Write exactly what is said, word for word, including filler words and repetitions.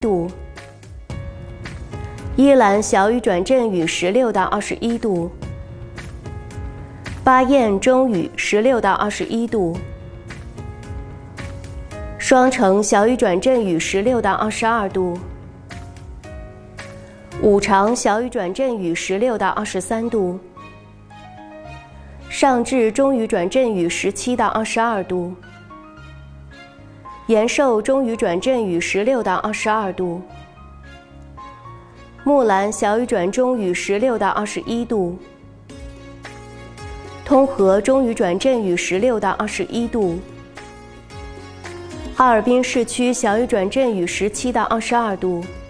度。依兰小雨转阵雨十六到二十一度。巴彦中雨十六到二十一度。双城小雨转阵雨十六到二十二度。五常小雨转阵雨十六到二十三度。上至中雨转阵雨十七到二十二度。延寿中雨转阵雨十六到二十二度。木兰小雨转中雨十六到二十一度。通河中雨转阵雨十六到二十一度。哈尔滨市区小雨转阵雨十七到二十二度。